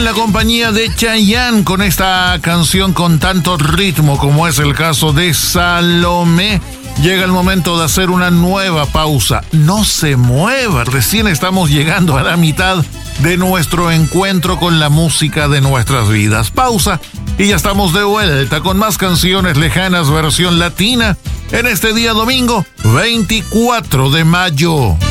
la compañía de Chayanne con esta canción con tanto ritmo como es el caso de Salomé. Llega el momento de hacer una nueva pausa. No se mueva, recién estamos llegando a la mitad de nuestro encuentro con la música de nuestras vidas. Pausa y ya estamos de vuelta con más canciones lejanas versión latina en este día domingo 24 de mayo.